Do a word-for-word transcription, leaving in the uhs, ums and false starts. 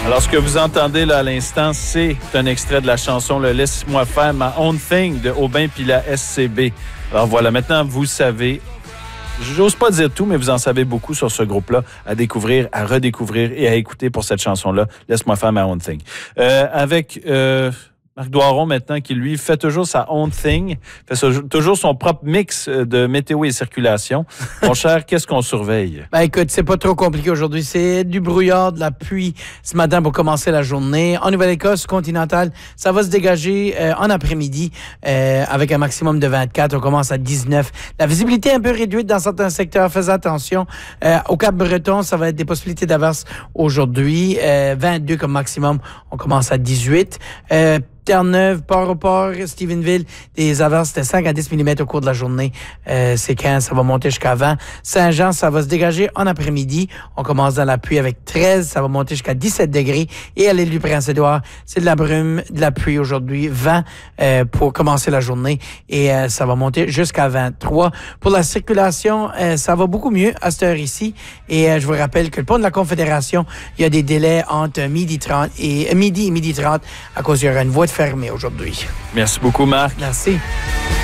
Alors, ce que vous entendez là à l'instant, c'est un extrait de la chanson « Le Laisse-moi faire ma own thing » de Aubin puis la S C B. Alors voilà, maintenant, vous savez, j'ose pas dire tout, mais vous en savez beaucoup sur ce groupe-là à découvrir, à redécouvrir et à écouter pour cette chanson-là « Laisse-moi faire ma own thing ». Euh, avec... Euh Marc Doiron, maintenant, qui, lui, fait toujours sa own thing, fait toujours son propre mix de météo et circulation. Mon cher, qu'est-ce qu'on surveille? Ben écoute, c'est pas trop compliqué aujourd'hui. C'est du brouillard, de la pluie ce matin pour commencer la journée. En Nouvelle-Écosse continentale, ça va se dégager euh, en après-midi euh, avec un maximum de vingt-quatre. On commence à dix-neuf. La visibilité est un peu réduite dans certains secteurs. Faites attention. Euh, au Cap-Breton, ça va être des possibilités d'averse aujourd'hui. Euh, vingt-deux comme maximum. On commence à dix-huit. Euh, Terre-Neuve, Port-au-Port, Stephenville, des averses de cinq à dix millimètres au cours de la journée. Euh, c'est quinze, ça va monter jusqu'à vingt. Saint-Jean, ça va se dégager en après-midi. On commence dans la pluie avec treize, ça va monter jusqu'à dix-sept degrés. Et à l'île du Prince-Édouard, c'est de la brume, de la pluie aujourd'hui, vingt euh, pour commencer la journée. Et euh, ça va monter jusqu'à vingt-trois. Pour la circulation, euh, ça va beaucoup mieux à cette heure ici. Et euh, je vous rappelle que le pont de la Confédération, il y a des délais entre midi trente et euh, midi et midi trente à cause qu'il y aura une voie de fermé aujourd'hui. Merci beaucoup, Marc. Merci.